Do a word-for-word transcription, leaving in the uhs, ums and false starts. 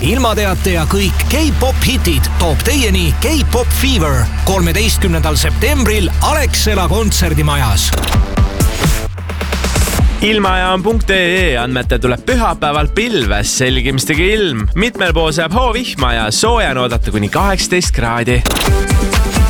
ilmateate ja kõik K-pop hitid toob teieni K-pop Fever kolmeteistkümnendal septembril Alexela kontserdimajas. Ilmajaam punkt ee andmete tuleb pühapäeval pilves selgimistega ilm. Mitmel pool saab hoovihma ja sooja on oodata kuni kaheksateist kraadi.